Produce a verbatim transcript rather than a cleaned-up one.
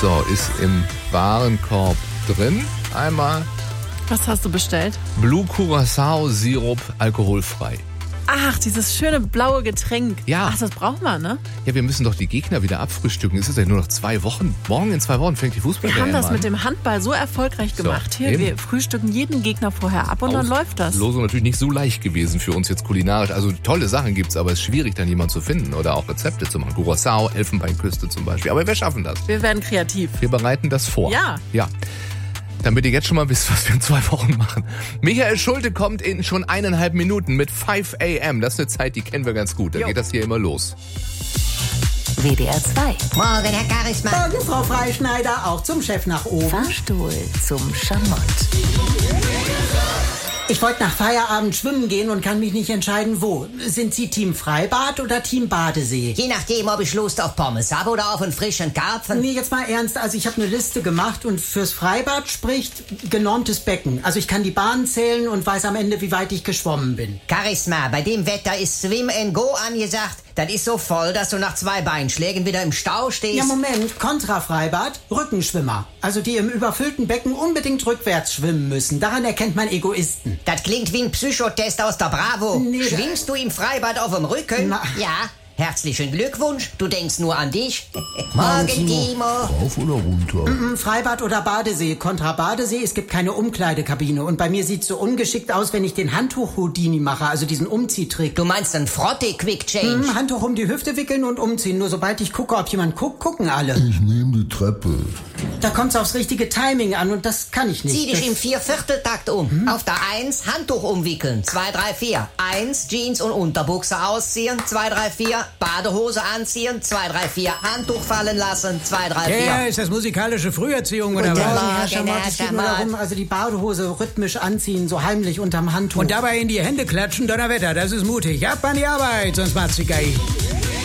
So, ist im Warenkorb drin. Einmal Was hast du bestellt? Blue Curacao Sirup alkoholfrei. Ach, dieses schöne blaue Getränk. Ja. Ach, das brauchen wir, ne? Ja, wir müssen doch die Gegner wieder abfrühstücken. Es ist ja nur noch zwei Wochen. Morgen in zwei Wochen fängt die Fußball-W M an. Wir haben das mit dem Handball so erfolgreich gemacht. So, Hier, eben. wir frühstücken jeden Gegner vorher ab und dann läuft das. Losung natürlich nicht so leicht gewesen für uns jetzt kulinarisch. Also tolle Sachen gibt's, aber es ist schwierig, dann jemanden zu finden oder auch Rezepte zu machen. Curacao, Elfenbeinküste zum Beispiel. Aber wir schaffen das. Wir werden kreativ. Wir bereiten das vor. Ja. Ja. Damit ihr jetzt schon mal wisst, was wir in zwei Wochen machen. Michael Schulte kommt in schon eineinhalb Minuten mit fünf a m. Das ist eine Zeit, die kennen wir ganz gut. Da Jo. geht das hier immer los. W D R zwei. Morgen, Herr Charisma. Morgen, Frau Freischneider, auch zum Chef nach oben. Fahrstuhl zum Schamott. Ich wollte nach Feierabend schwimmen gehen und kann mich nicht entscheiden, wo. Sind Sie Team Freibad oder Team Badesee? Je nachdem, ob ich Lust auf Pommes habe oder auf einen frischen Karpfen. Nee, jetzt mal ernst. Also ich habe eine Liste gemacht und fürs Freibad spricht genormtes Becken. Also ich kann die Bahnen zählen und weiß am Ende, wie weit ich geschwommen bin. Charisma, bei dem Wetter ist Swim and Go angesagt. Das ist so voll, dass du nach zwei Beinschlägen wieder im Stau stehst. Ja, Moment. Kontrafreibad, Rückenschwimmer. Also die im überfüllten Becken unbedingt rückwärts schwimmen müssen. Daran erkennt man Egoisten. Das klingt wie ein Psychotest aus der Bravo. Nee, Schwimmst du im Freibad auf dem Rücken? Na. Ja. Herzlichen Glückwunsch, du denkst nur an dich. Morgen, Timo. Rauf oder runter? Mm, Freibad oder Badesee. Kontra Badesee, es gibt keine Umkleidekabine. Und bei mir sieht's so ungeschickt aus, wenn ich den Handtuch-Houdini mache, also diesen Umziehtrick. Du meinst einen Frotte-Quick-Change? Mm, Handtuch um die Hüfte wickeln und umziehen. Nur sobald ich gucke, ob jemand guckt, gucken alle. Ich nehme die Treppe. Da kommt's aufs richtige Timing an und das kann ich nicht. Zieh dich das im Viervierteltakt um. Auf der Eins Handtuch umwickeln. Zwei, drei, vier. Eins Jeans und Unterbuchse ausziehen. Zwei, drei, vier. Badehose anziehen. Zwei, drei, vier. Handtuch fallen lassen. Zwei, drei, vier. Ja, ist das musikalische Früherziehung oder Guten was? Morgen, Herr Morgen, Schamott. Herr Es geht nur Schamott. darum, also die Badehose rhythmisch anziehen, so heimlich unterm Handtuch. Und dabei in die Hände klatschen, Donnerwetter, das ist mutig. Ab an die Arbeit, sonst macht's die Geige.